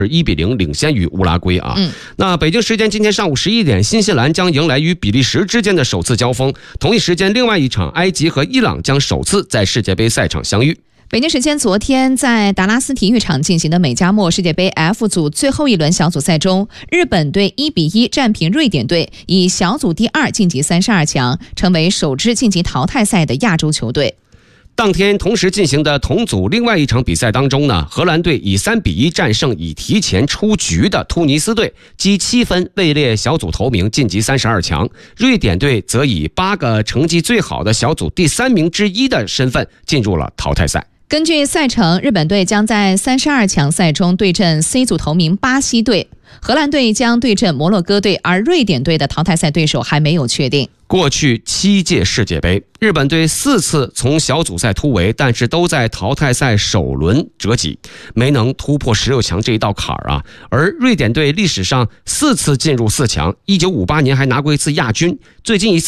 1-0领先于乌拉圭啊。那北京时间今天上午11点，新西兰将迎来与比利时之间的首次交锋。同一时间，另外一场埃及和伊朗将首次在世界杯赛场相遇。 北京时间昨天，在达拉斯体育场进行的美加墨世界杯 F 组最后一轮小组赛中，日本队1-1战平瑞典队，以小组第2晋级32强，成为首支晋级淘汰赛的亚洲球队。 当天同时进行的同组另外一场比赛当中呢，荷兰队以3-1战胜已提前出局的突尼斯队，积7分位列小组头名晋级32强。瑞典队则以8个成绩最好的小组第3名之一的身份进入了淘汰赛。 根据赛程，日本队将在32强赛中对阵 C 组头名巴西队，荷兰队将对阵摩洛哥队，而瑞典队的淘汰赛对手还没有确定。 过去7届世界杯，日本队4次从小组赛突围，但是都在淘汰赛首轮折戟，没能突破16强这一道坎儿啊。而瑞典队历史上4次进入4强，1958年还拿过一次亚军，最近一次